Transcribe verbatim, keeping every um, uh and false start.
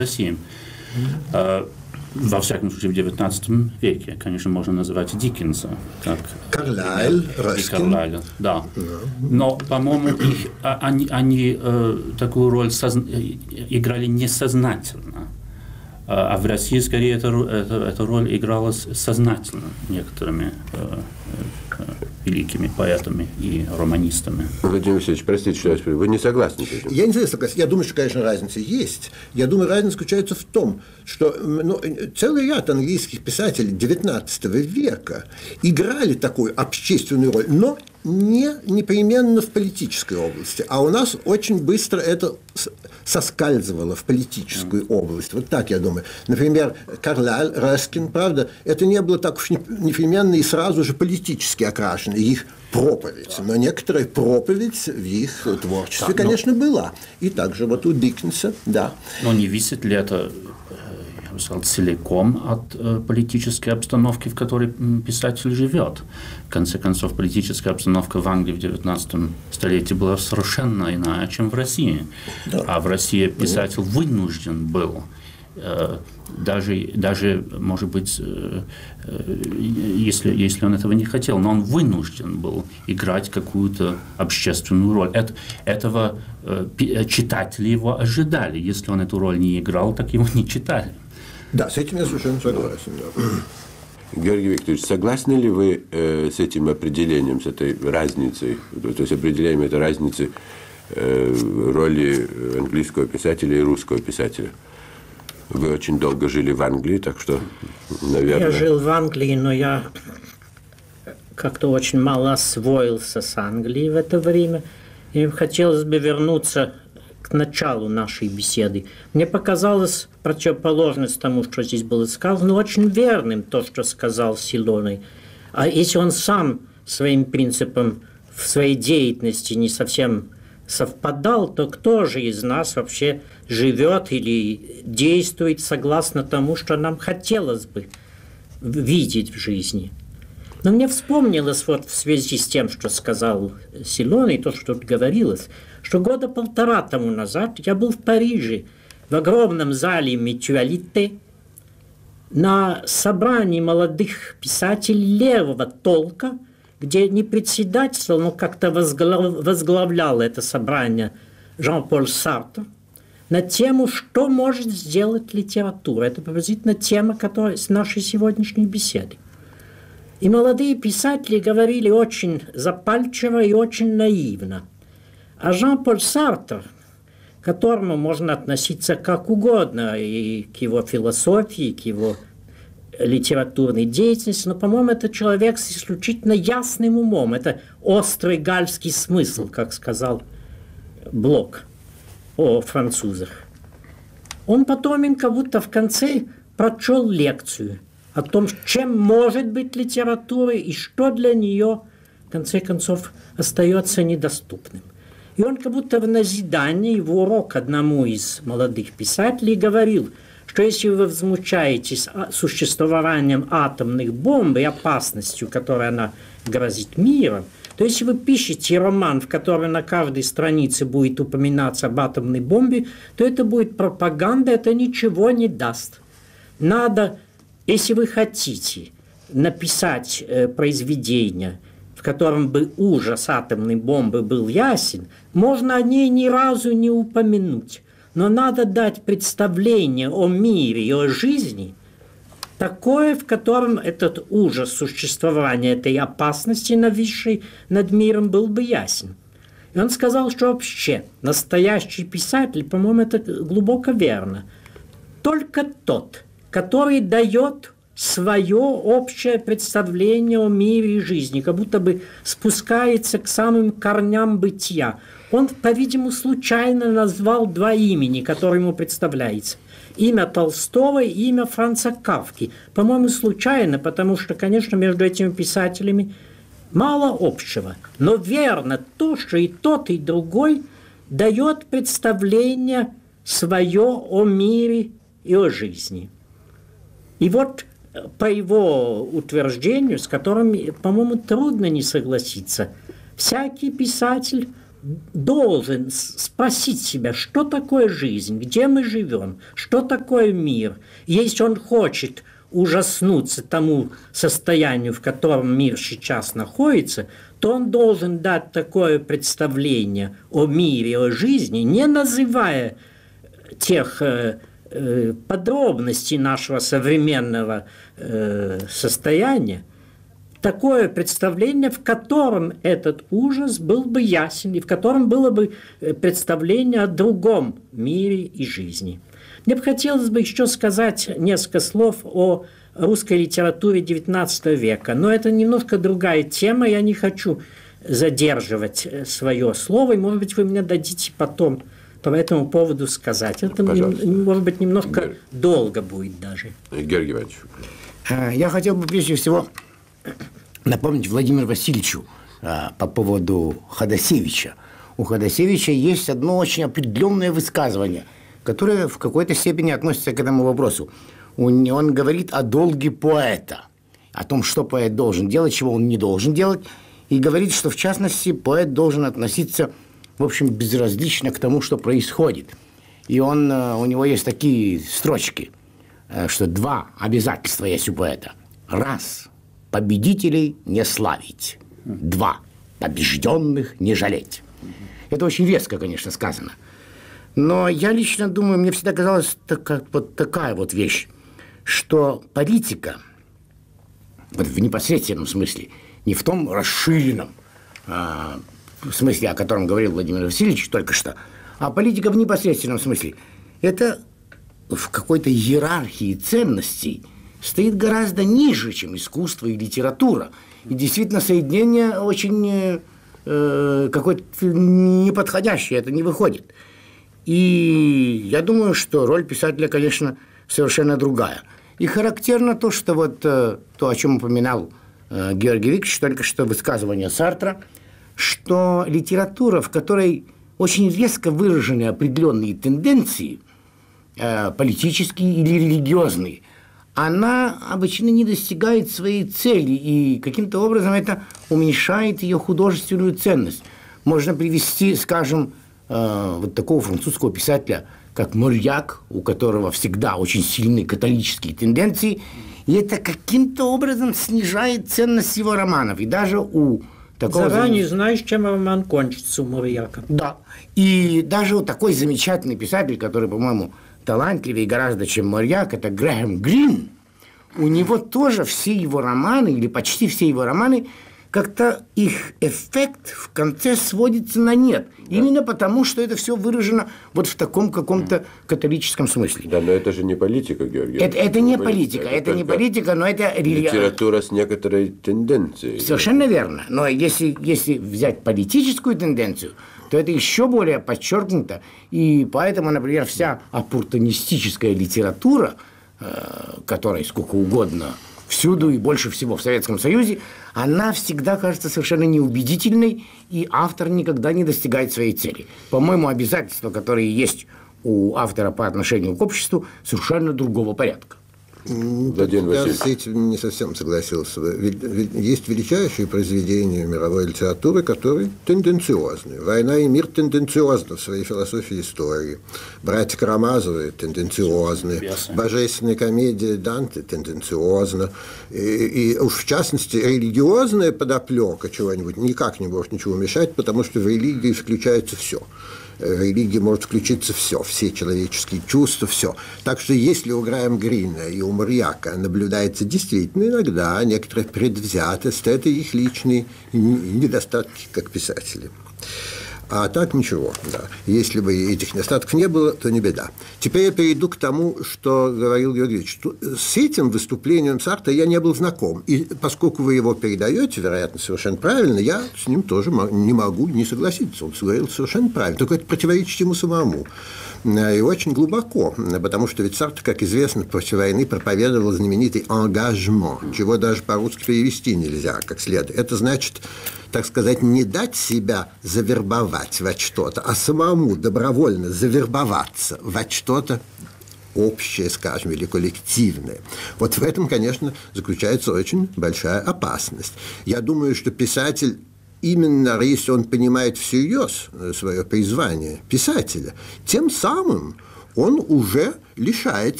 России. Во всяком случае, в девятнадцатом веке, конечно, можно называть Диккенса. Как Карлайль, Раскин. Карлайль, да. Но, по-моему, их, они, они такую роль созна... играли несознательно. А в России, скорее, эта, эта, эта роль игралась сознательно некоторыми э, э, великими поэтами и романистами. Владимир Васильевич, простите, что я спрошу, вы не согласны с этим? Я не согласен. Я думаю, что, конечно, разница есть. Я думаю, разница заключается в том, что ну, целый ряд английских писателей девятнадцатого века играли такую общественную роль, но не непременно в политической области, а у нас очень быстро это соскальзывало в политическую область. Вот так я думаю. Например, Карлайль, Раскин, правда, это не было так уж непременно и сразу же политически окрашено, их проповедь. Но некоторая проповедь в их творчестве, да, конечно, но... была. И также вот у Диккенса, да. Но не висит ли это, я бы сказал, целиком от э, политической обстановки, в которой писатель живет? В конце концов, политическая обстановка в Англии в девятнадцатом столетии была совершенно иная, чем в России. Да. А в России писатель вынужден был, э, даже, даже, может быть, э, э, если, если он этого не хотел, но он вынужден был играть какую-то общественную роль. Это, этого э, читатели его ожидали. Если он эту роль не играл, так его не читали. Да, с этим я совершенно согласен. Да. Георгий Викторович, согласны ли вы э, с этим определением, с этой разницей, то есть определением этой разницы э, роли английского писателя и русского писателя? Вы очень долго жили в Англии, так что, наверное... Я жил в Англии, но я как-то очень мало освоился с Англией в это время. И хотелось бы вернуться к началу нашей беседы. Мне показалось противоположность тому, что здесь было сказано, очень верным то, что сказал Силоний. А если он сам своим принципом в своей деятельности не совсем совпадал, то кто же из нас вообще живет или действует согласно тому, что нам хотелось бы видеть в жизни? Но мне вспомнилось вот в связи с тем, что сказал Силоний, то, что тут говорилось, что года полтора тому назад я был в Париже, в огромном зале Мютуалите, на собрании молодых писателей левого толка, где не председательствовал, но как-то возглав... возглавлял это собрание Жан-Поль Сартр, на тему, что может сделать литература. Это приблизительно тема, которая с нашей сегодняшней беседы. И молодые писатели говорили очень запальчиво и очень наивно. А Жан-Поль Сартр, к которому можно относиться как угодно, и к его философии, и к его литературной деятельности, но, по-моему, это человек с исключительно ясным умом. Это острый гальский смысл, как сказал Блок о французах. Он потом им как будто в конце прочел лекцию о том, чем может быть литература и что для нее, в конце концов, остается недоступным. И он как будто в назидании, в урок одному из молодых писателей говорил, что если вы возмущаетесь существованием атомных бомб и опасностью, которой она грозит миром, то если вы пишете роман, в котором на каждой странице будет упоминаться об атомной бомбе, то это будет пропаганда, это ничего не даст. Надо, если вы хотите написать э, произведение, в котором бы ужас атомной бомбы был ясен, можно о ней ни разу не упомянуть. Но надо дать представление о мире и о жизни такое, в котором этот ужас существования этой опасности, нависшей над миром, был бы ясен. И он сказал, что вообще настоящий писатель, по-моему, это глубоко верно, только тот, который дает свое общее представление о мире и жизни, как будто бы спускается к самым корням бытия. Он, по-видимому, случайно назвал два имени, которые ему представляются. Имя Толстого и имя Франца Кафки. По-моему, случайно, потому что, конечно, между этими писателями мало общего. Но верно то, что и тот, и другой дает представление свое о мире и о жизни. И вот по его утверждению, с которым, по-моему, трудно не согласиться, всякий писатель должен спросить себя, что такое жизнь, где мы живем, что такое мир. Если он хочет ужаснуться тому состоянию, в котором мир сейчас находится, то он должен дать такое представление о мире, о жизни, не называя тех э, э, подробностей нашего современного э, состояния, такое представление, в котором этот ужас был бы ясен, и в котором было бы представление о другом мире и жизни. Мне бы хотелось бы еще сказать несколько слов о русской литературе девятнадцатого века, но это немножко другая тема, я не хочу задерживать свое слово, и, может быть, вы мне дадите потом по этому поводу сказать. Это, Пожалуйста. может быть, немножко Георгий. долго будет даже. Георгий Иванович. Я хотел бы прежде всего напомнить Владимиру Васильевичу а, по поводу Ходосевича. У Ходосевича есть одно очень определенное высказывание, которое в какой-то степени относится к этому вопросу. Он, он говорит о долге поэта, о том, что поэт должен делать, чего он не должен делать, и говорит, что в частности поэт должен относиться, в общем, безразлично к тому, что происходит. И он, у него есть такие строчки, что два обязательства есть у поэта. Раз – победителей не славить. Два – побежденных не жалеть. Это очень веско, конечно, сказано. Но я лично думаю, мне всегда казалась такая вот, такая вот вещь, что политика, вот в непосредственном смысле, не в том расширенном а, смысле, о котором говорил Владимир Васильевич только что, а политика в непосредственном смысле, это в какой-то иерархии ценностей стоит гораздо ниже, чем искусство и литература. И действительно соединение очень э, какое-то неподходящее, это не выходит. И я думаю, что роль писателя, конечно, совершенно другая. И характерно то, что вот э, то, о чем упоминал э, Георгий Викторович, только что высказывание Сартра, что литература, в которой очень резко выражены определенные тенденции, э, политические или религиозные, она обычно не достигает своей цели, и каким-то образом это уменьшает ее художественную ценность. Можно привести, скажем, э, вот такого французского писателя, как Морьяк, у которого всегда очень сильные католические тенденции, и это каким-то образом снижает ценность его романов. И даже у такого... Заранее знаешь, чем роман кончится у Морьяка. Да. И даже у такой замечательный писатель, который, по-моему, талантливее гораздо, чем Морьяк, это Грэхэм Грин. У него тоже все его романы, или почти все его романы, как-то их эффект в конце сводится на нет. Да. Именно потому, что это все выражено вот в таком каком-то католическом смысле. Да, но это же не политика, Георгий. Это, это не политика, это, это не политика, но это... Литература с некоторой тенденцией. Совершенно верно. Но если, если взять политическую тенденцию, то это еще более подчеркнуто. И поэтому, например, вся оппортунистическая литература, которой сколько угодно всюду и больше всего в Советском Союзе, она всегда кажется совершенно неубедительной, и автор никогда не достигает своей цели. По-моему, обязательства, которые есть у автора по отношению к обществу, совершенно другого порядка. Владимир Я Васильевич. с этим не совсем согласился. Есть величайшие произведения мировой литературы, которые тенденциозны. «Война и мир» тенденциозны в своей философии истории. «Братья Карамазовы» тенденциозны. «Божественная комедия» Данте тенденциозна. И, и уж в частности религиозная подоплека чего-нибудь никак не может ничего мешать, потому что в религии включается все. В религии может включиться все, все человеческие чувства, все. Так что если у Грэхэма Грина и у Морьяка наблюдается действительно иногда некоторая предвзятость, это их личные недостатки как писатели. А так ничего, да. Если бы этих недостатков не было, то не беда. Теперь я перейду к тому, что говорил Георгий Ильич. С этим выступлением Сартра я не был знаком. И поскольку вы его передаете, вероятно, совершенно правильно, я с ним тоже не могу не согласиться. Он говорил совершенно правильно. Только это противоречит ему самому. И очень глубоко, потому что ведь Сартр, как известно, после войны проповедовал знаменитый «engagement», чего даже по-русски перевести нельзя как следует. Это значит, так сказать, не дать себя завербовать во что-то, а самому добровольно завербоваться во что-то общее, скажем, или коллективное. Вот в этом, конечно, заключается очень большая опасность. Я думаю, что писатель именно если он понимает всерьез свое призвание писателя, тем самым он уже лишает